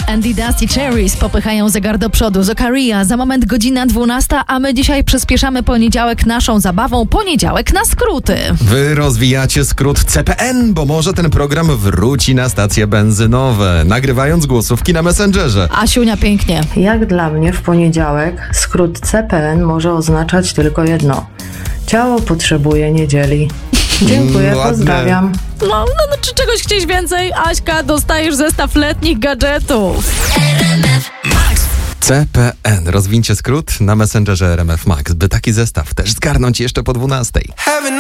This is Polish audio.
Andy Dusty Cherries popychają zegar do przodu. Zokaria, za moment godzina 12, a my dzisiaj przyspieszamy poniedziałek naszą zabawą. Poniedziałek na skróty. Wy rozwijacie skrót CPN, bo może ten program wróci na stacje benzynowe, nagrywając głosówki na Messengerze. Asiunia, pięknie. Jak dla mnie w poniedziałek skrót CPN może oznaczać tylko jedno. Ciało potrzebuje niedzieli. Dziękuję, Ładne. pozdrawiam. No, czy czegoś chcieć więcej? Aśka, dostajesz zestaw letnich gadżetów. CPN. Rozwincie skrót na Messengerze RMF Max, by taki zestaw też zgarnąć jeszcze po 12.